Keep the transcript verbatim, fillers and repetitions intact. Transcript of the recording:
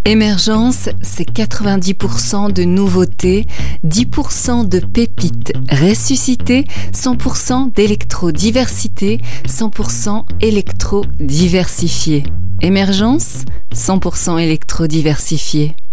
Émergence, c'est quatre-vingt-dix pour cent de nouveautés, dix pour cent de pépites ressuscitées, cent pour cent d'électro-diversité, cent pour cent électro-diversifié. Émergence, cent pour cent électro-diversifié.